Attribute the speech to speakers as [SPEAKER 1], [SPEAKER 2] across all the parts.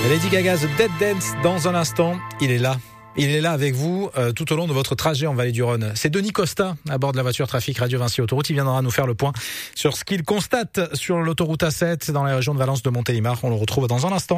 [SPEAKER 1] Lady Gaga, The Dead Dance, dans un instant, il est là. Il est là avec vous tout au long de votre trajet en Vallée du Rhône. C'est Denis Costa, à bord de la voiture trafic Radio Vinci Autoroute. Il viendra nous faire le point sur ce qu'il constate sur l'autoroute A7 dans la région de Valence de Montélimar. On le retrouve dans un instant.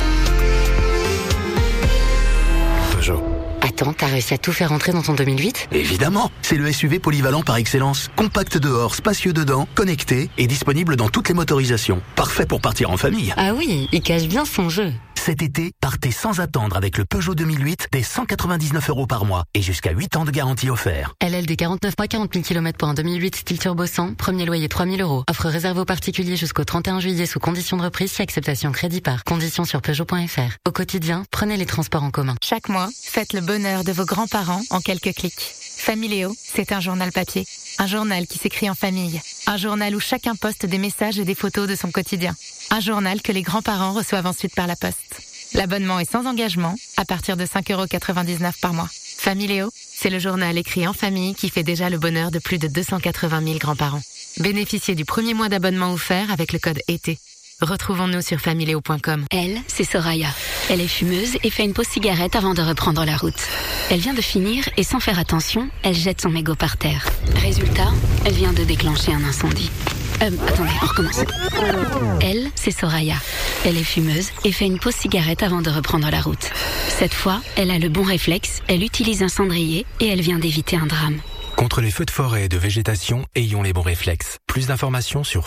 [SPEAKER 2] Peugeot.
[SPEAKER 3] Attends, t'as réussi à tout faire rentrer dans ton 2008 ?
[SPEAKER 2] Évidemment, c'est le SUV polyvalent par excellence. Compact dehors, spacieux dedans, connecté et disponible dans toutes les motorisations. Parfait pour partir en famille.
[SPEAKER 3] Ah oui, il cache bien son jeu.
[SPEAKER 2] Cet été, partez sans attendre avec le Peugeot 2008 dès 199 € par mois et jusqu'à 8 ans de garantie offert.
[SPEAKER 3] LLD 49 mois, 40 000 km pour un 2008 style turbo 100, premier loyer 3 000 €. Offre réservée aux particuliers jusqu'au 31 juillet sous condition de reprise si acceptation crédit par. Conditions sur Peugeot.fr. Au quotidien, prenez les transports en commun.
[SPEAKER 4] Chaque mois, faites le bonheur de vos grands-parents en quelques clics. Familéo, c'est un journal papier. Un journal qui s'écrit en famille. Un journal où chacun poste des messages et des photos de son quotidien. Un journal que les grands-parents reçoivent ensuite par la poste. L'abonnement est sans engagement, à partir de 5,99 € par mois. Familéo, c'est le journal écrit en famille qui fait déjà le bonheur de plus de 280 000 grands-parents. Bénéficiez du premier mois d'abonnement offert avec le code ET. Retrouvons-nous sur familéo.com.
[SPEAKER 5] Elle, c'est Soraya. Elle est fumeuse et fait une pause cigarette avant de reprendre la route. Elle vient de finir et sans faire attention, elle jette son mégot par terre. Résultat, elle vient de déclencher un incendie. Attendez, on recommence. Elle, c'est Soraya. Elle est fumeuse et fait une pause cigarette avant de reprendre la route. Cette fois, elle a le bon réflexe, elle utilise un cendrier et elle vient d'éviter un drame.
[SPEAKER 6] Contre les feux de forêt et de végétation, ayons les bons réflexes. Plus d'informations sur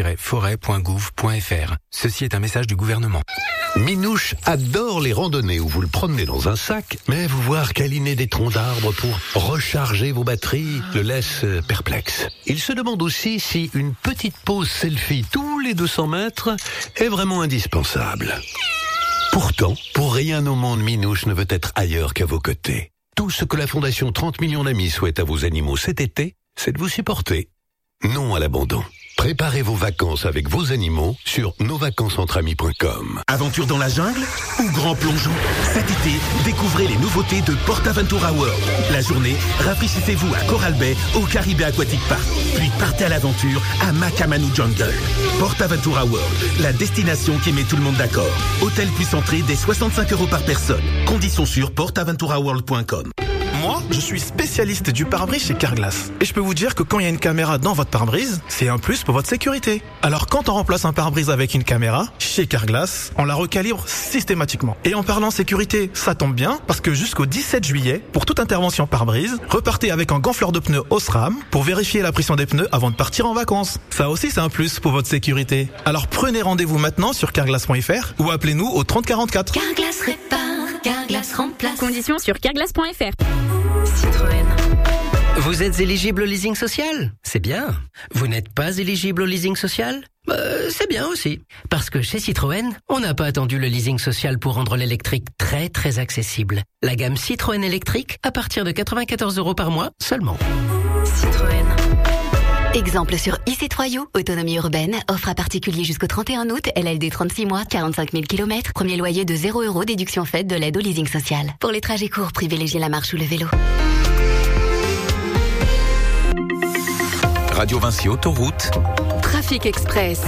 [SPEAKER 6] feu-forêt.gouv.fr. Ceci est un message du gouvernement.
[SPEAKER 7] Minouche adore les randonnées où vous le promenez dans un sac, mais vous voir câliner des troncs d'arbres pour recharger vos batteries le laisse perplexe. Il se demande aussi si une petite pause selfie tous les 200 mètres est vraiment indispensable. Pourtant, pour rien au monde, Minouche ne veut être ailleurs qu'à vos côtés. Tout ce que la Fondation 30 millions d'amis souhaite à vos animaux cet été, c'est de vous supporter. Non à l'abandon. Préparez vos vacances avec vos animaux sur nosvacancesentramis.com.
[SPEAKER 8] Aventure dans la jungle ou grand plongeon? Cet été, découvrez les nouveautés de PortAventura World. La journée, rafraîchissez-vous à Coral Bay au Caribé Aquatic Park. Puis partez à l'aventure à Makamanu Jungle. PortAventura World, la destination qui met tout le monde d'accord. Hôtel plus entrée dès 65 € par personne. Conditions sur portaventuraworld.com.
[SPEAKER 9] Moi, je suis spécialiste du pare-brise chez Carglass. Et je peux vous dire que quand il y a une caméra dans votre pare-brise, c'est un plus pour votre sécurité. Alors quand on remplace un pare-brise avec une caméra, chez Carglass, on la recalibre systématiquement. Et en parlant sécurité, ça tombe bien, parce que jusqu'au 17 juillet, pour toute intervention pare-brise, repartez avec un gonfleur de pneus Osram pour vérifier la pression des pneus avant de partir en vacances. Ça aussi, c'est un plus pour votre sécurité. Alors prenez rendez-vous maintenant sur carglass.fr ou appelez-nous au 30 44.
[SPEAKER 10] Carglass répare, Carglass remplace.
[SPEAKER 11] Conditions sur carglass.fr.
[SPEAKER 10] Citroën.
[SPEAKER 12] Vous êtes éligible au leasing social? C'est bien. Vous n'êtes pas éligible au leasing social? C'est bien aussi. Parce que chez Citroën, on n'a pas attendu le leasing social pour rendre l'électrique très très accessible. La gamme Citroën électrique à partir de 94 € par mois seulement.
[SPEAKER 10] Citroën.
[SPEAKER 5] Exemple sur e-C3U, autonomie urbaine, offre à particulier jusqu'au 31 août, LLD 36 mois, 45 000 km, premier loyer de 0 €, déduction faite de l'aide au leasing social. Pour les trajets courts, privilégiez la marche ou le vélo.
[SPEAKER 6] Radio Vinci Autoroute.
[SPEAKER 4] Trafic Express.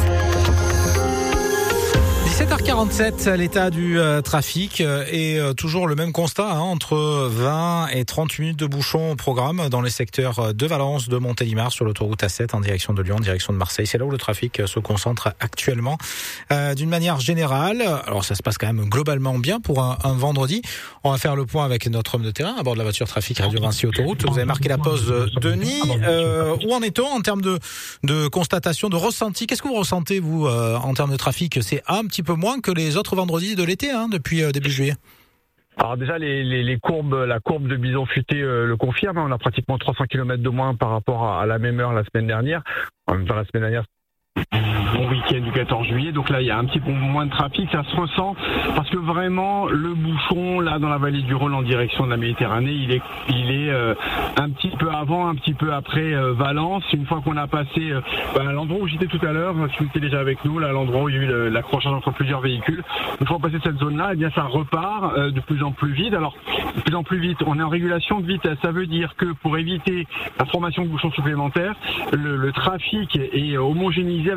[SPEAKER 1] 17h47, l'état du trafic et toujours le même constat, entre 20 et 30 minutes de bouchons au programme dans les secteurs de Valence, de Montélimar, sur l'autoroute A7 en direction de Lyon, en direction de Marseille. C'est là où le trafic se concentre actuellement. D'une manière générale, alors ça se passe quand même globalement bien pour un vendredi. On va faire le point avec notre homme de terrain à bord de la voiture trafic Radio Vinci Autoroute. Vous avez marqué la pause, Denis. Où en est-on en termes de constatation, de ressenti? Qu'est-ce que vous ressentez, vous, en termes de trafic? C'est un petit peu moins que les autres vendredis de l'été, depuis début juillet.
[SPEAKER 13] Alors déjà, les courbes, la courbe de Bison Futé le confirme. On a pratiquement 300 km de moins par rapport à la même heure la semaine dernière. En même temps, la semaine dernière, bon week-end du 14 juillet, donc là il y a un petit peu moins de trafic, ça se ressent parce que vraiment le bouchon là dans la vallée du Rhône en direction de la Méditerranée, il est un petit peu avant, un petit peu après Valence. Une fois qu'on a passé l'endroit où j'étais tout à l'heure, si vous étiez déjà avec nous, là l'endroit où il y a eu l'accrochage entre plusieurs véhicules, une fois passé cette zone là, eh bien ça repart de plus en plus vite. Alors de plus en plus vite, on est en régulation de vitesse, ça veut dire que pour éviter la formation de bouchons supplémentaires, le trafic est homogénéisé avec une vitesse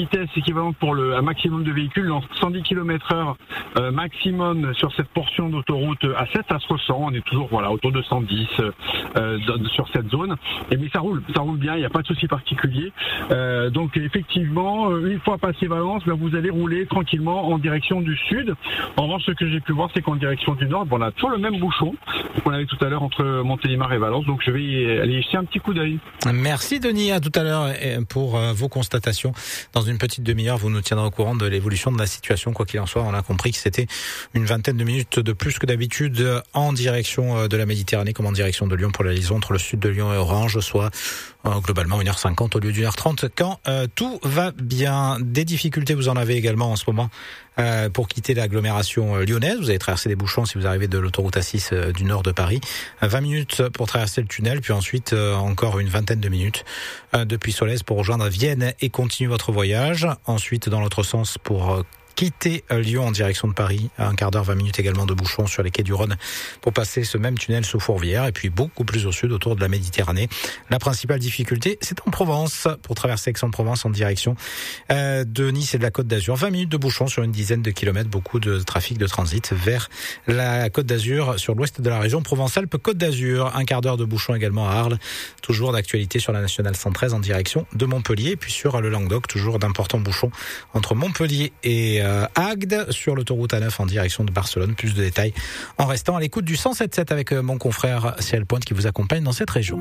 [SPEAKER 13] vitesse équivalente pour un maximum de véhicules dans 110 km/h maximum sur cette portion d'autoroute A7, ça se ressent. On est toujours autour de 110 sur cette zone. Mais ça roule bien, il n'y a pas de souci particulier. Donc effectivement, une fois passé Valence, vous allez rouler tranquillement en direction du sud. En revanche, ce que j'ai pu voir, c'est qu'en direction du nord, on a toujours le même bouchon qu'on avait tout à l'heure entre Montélimar et Valence. Donc je vais aller jeter un petit coup d'œil.
[SPEAKER 1] Merci Denis, à tout à l'heure pour vos constatations. Dans une petite demi-heure, vous nous tiendrez au courant de l'évolution de la situation. Quoi qu'il en soit, on a compris que c'était une vingtaine de minutes de plus que d'habitude en direction de la Méditerranée comme en direction de Lyon pour la liaison entre le sud de Lyon et Orange, soit globalement 1h50 au lieu d'1h30 quand tout va bien. Des difficultés, vous en avez également en ce moment pour quitter l'agglomération lyonnaise. Vous allez traverser des bouchons si vous arrivez de l'autoroute A6 du nord de Paris. 20 minutes pour traverser le tunnel, puis ensuite encore une vingtaine de minutes depuis Solèze pour rejoindre Vienne et continuer votre voyage. Ensuite dans l'autre sens pour quitter Lyon en direction de Paris, à un quart d'heure, 20 minutes également de bouchons sur les quais du Rhône pour passer ce même tunnel sous Fourvière, et puis beaucoup plus au sud autour de la Méditerranée. La principale difficulté, c'est en Provence, pour traverser Aix-en-Provence en direction de Nice et de la Côte d'Azur. 20 minutes de bouchons sur une dizaine de kilomètres, beaucoup de trafic de transit vers la Côte d'Azur sur l'ouest de la région Provence-Alpes-Côte d'Azur. Un quart d'heure de bouchons également à Arles, toujours d'actualité sur la nationale 113 en direction de Montpellier, et puis sur le Languedoc, toujours d'importants bouchons entre Montpellier et Agde sur l'autoroute A9 en direction de Barcelone. Plus de détails en restant à l'écoute du 107.7 avec mon confrère Ciel Pointe qui vous accompagne dans cette région.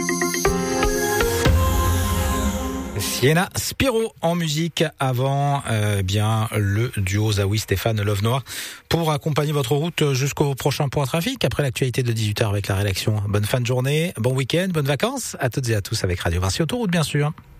[SPEAKER 1] Sienna Spiro en musique avant le duo Zawi Stéphane Love Noir pour accompagner votre route jusqu'au prochain point trafic après l'actualité de 18h avec la rédaction. Bonne fin de journée, bon week-end, bonnes vacances à toutes et à tous avec Radio Vinci Autoroute bien sûr.